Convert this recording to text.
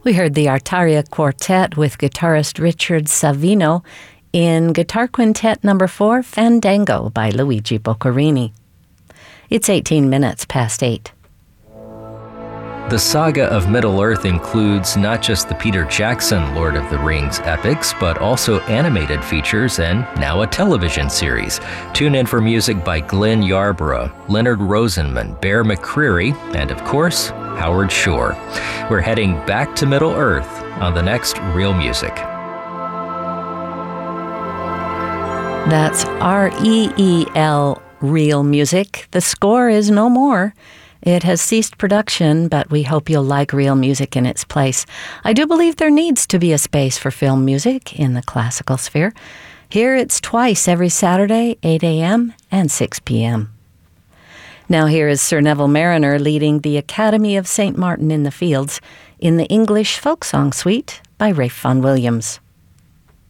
We heard the Artaria Quartet with guitarist Richard Savino in Guitar Quintet No. 4, Fandango by Luigi Boccherini. It's 18 minutes past 8. The saga of Middle-earth includes not just the Peter Jackson Lord of the Rings epics, but also animated features and now a television series. Tune in for music by Glenn Yarborough, Leonard Rosenman, Bear McCreary, and of course, Howard Shore. We're heading back to Middle-earth on the next Real Music. That's REEL, Real Music. The score is no more. It has ceased production, but we hope you'll like real music in its place. I do believe there needs to be a space for film music in the classical sphere. Here it's twice every Saturday, 8 a.m. and 6 p.m. Now here is Sir Neville Marriner leading the Academy of St. Martin in the Fields in the English Folk Song Suite by Ralph Vaughan Williams.